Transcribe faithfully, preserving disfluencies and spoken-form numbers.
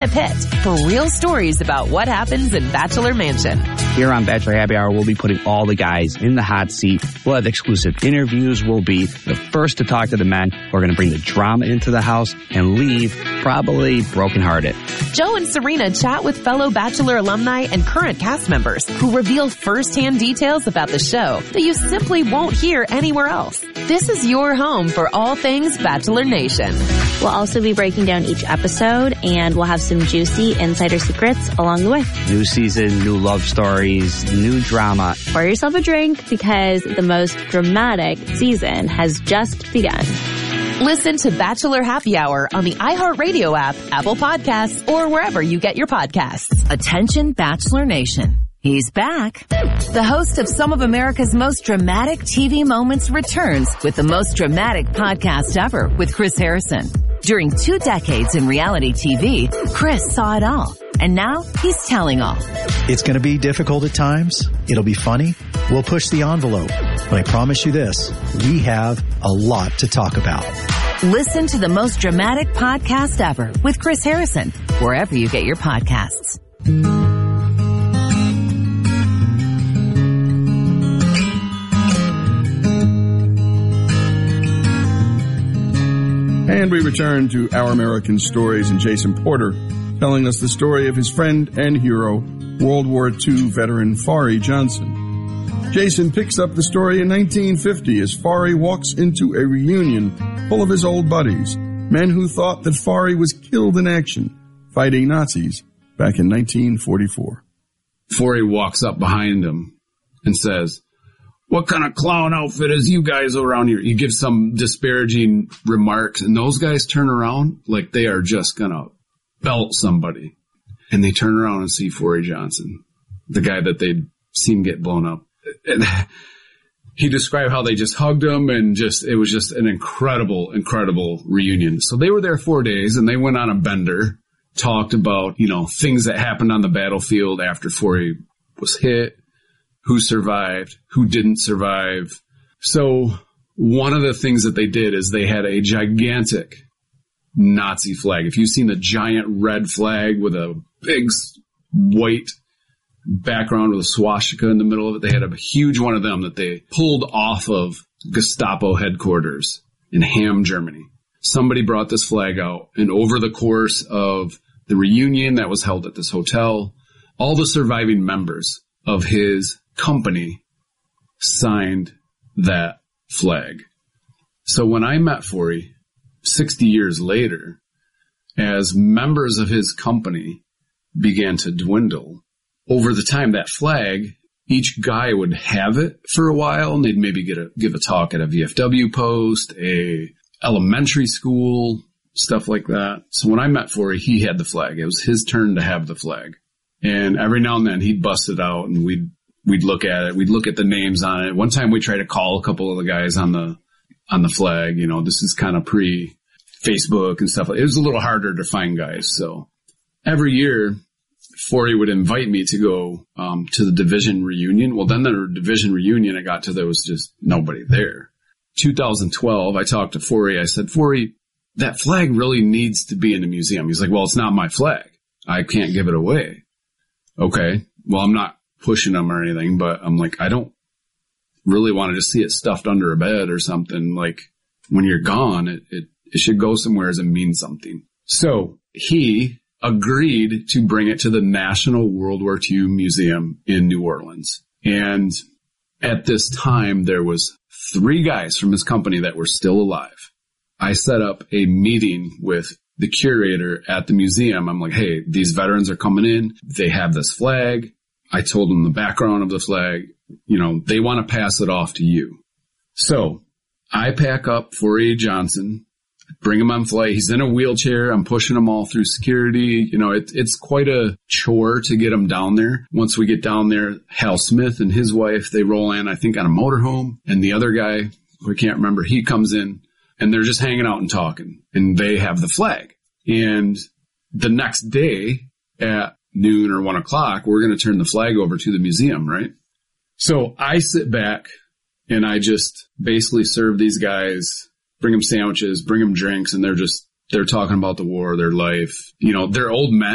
Pitt for real stories about what happens in Bachelor Mansion. Here on Bachelor Happy Hour, we'll be putting all the guys in the hot seat. We'll have exclusive interviews. We'll be the first to talk to the men who are going to bring the drama into the house and leave probably brokenhearted. Joe and Serena chat with fellow Bachelor alumni and current cast members who reveal firsthand details about the show that you simply won't hear anywhere else. This is your home for all things Bachelor Nation. We'll also be breaking down each episode, and we'll have some juicy insider secrets along the way. New season, new love stories, new drama. Pour yourself a drink because the most dramatic season has just begun. Listen to Bachelor Happy Hour on the iHeartRadio app, Apple Podcasts, or wherever you get your podcasts. Attention Bachelor Nation. He's back. The host of some of America's most dramatic T V moments returns with the most dramatic podcast ever with Chris Harrison. During two decades in reality T V, Chris saw it all. And now he's telling all. It's going to be difficult at times. It'll be funny. We'll push the envelope. But I promise you this, we have a lot to talk about. Listen to the most dramatic podcast ever with Chris Harrison, wherever you get your podcasts. And we return to Our American Stories and Jason Porter telling us the story of his friend and hero, World War Two veteran Fari Johnson. Jason picks up the story in nineteen fifty as Fari walks into a reunion full of his old buddies, men who thought that Fari was killed in action fighting Nazis back in nineteen forty-four. Fari walks up behind him and says, "What kind of clown outfit is you guys around here?" He gives some disparaging remarks, and those guys turn around like they are just gonna belt somebody. And they turn around and see Fari Johnson, the guy that they'd seen get blown up. And he described how they just hugged him, and just it was just an incredible, incredible reunion. So they were there four days, and they went on a bender, talked about, you know, things that happened on the battlefield after Fari was hit, who survived, who didn't survive. So one of the things that they did is they had a gigantic Nazi flag. If you've seen the giant red flag with a big white background with a swastika in the middle of it, they had a huge one of them that they pulled off of Gestapo headquarters in Hamm, Germany. Somebody brought this flag out, and over the course of the reunion that was held at this hotel, all the surviving members of his company signed that flag. So when I met Fari sixty years later, as members of his company began to dwindle, over the time that flag, each guy would have it for a while, and they'd maybe get a, give a talk at a V F W post, a elementary school, stuff like that. So when I met Fari, he had the flag. It was his turn to have the flag. And every now and then he'd bust it out, and we'd we'd look at it. We'd look at the names on it. One time we tried to call a couple of the guys on the on the flag. You know, this is kind of pre-Facebook and stuff. It was a little harder to find guys. So every year, Fari would invite me to go um, to the division reunion. Well, then the division reunion, I got to, there was just nobody there. two thousand twelve, I talked to Fari. I said, "Fari, that flag really needs to be in the museum." He's like, "Well, it's not my flag. I can't give it away." Okay, well, I'm not pushing them or anything, but I'm like, I don't really want to just see it stuffed under a bed or something. Like, when you're gone, it, it, it should go somewhere as it means something. So he agreed to bring it to the National World War Two Museum in New Orleans. And at this time, there was three guys from his company that were still alive. I set up a meeting with the curator at the museum. I'm like, "Hey, these veterans are coming in. They have this flag." I told them the background of the flag. You know, they want to pass it off to you. So I pack up Fari Johnson, bring him on flight. He's in a wheelchair. I'm pushing him all through security. You know, it, it's quite a chore to get him down there. Once we get down there, Hal Smith and his wife, they roll in, I think, on a motorhome. And the other guy, who I can't remember, he comes in. And they're just hanging out and talking, and they have the flag. And the next day at noon or one o'clock, we're going to turn the flag over to the museum, right? So I sit back and I just basically serve these guys, bring them sandwiches, bring them drinks, and they're just, they're talking about the war, their life. You know, they're old men.